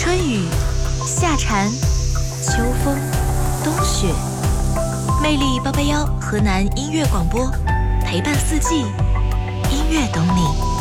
春雨、夏蝉、秋风、冬雪，魅力881河南音乐广播，陪伴四季，音乐懂你。